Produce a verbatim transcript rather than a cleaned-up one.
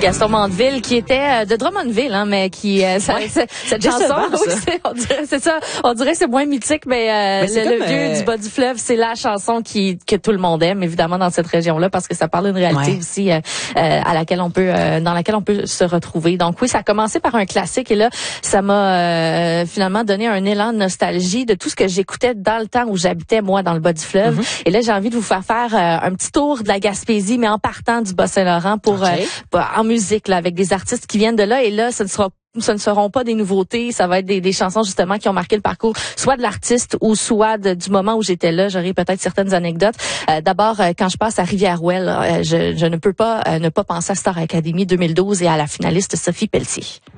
Gaston Mandeville, qui était euh, de Drummondville, hein, mais qui euh, ça, ouais. c'est, cette Décevant, chanson, ça. oui, c'est, on dirait, c'est ça, on dirait c'est moins mythique, mais, euh, mais c'est le, comme, le vieux euh... du bas du fleuve, c'est la chanson qui que tout le monde aime, évidemment dans cette région-là, parce que ça parle d'une réalité ouais. aussi euh, euh, à laquelle on peut, euh, dans laquelle on peut se retrouver. Donc oui, ça a commencé par un classique et là, ça m'a euh, finalement donné un élan de nostalgie de tout ce que j'écoutais dans le temps où j'habitais moi dans le bas du fleuve. Mm-hmm. Et là, j'ai envie de vous faire faire euh, un petit tour de la Gaspésie, mais en partant du Bas-Saint-Laurent pour okay. euh, en musique là, avec des artistes qui viennent de là. Et là, ce ne sera ce ne seront pas des nouveautés, ça va être des, des chansons justement qui ont marqué le parcours, soit de l'artiste ou soit de, du moment où j'étais là. J'aurai peut-être certaines anecdotes. Euh, d'abord, euh, quand je passe à Rivière-Ouelle, euh, je, je ne peux pas euh, ne pas penser à Star Academy deux mille douze et à la finaliste Sophie Pelletier.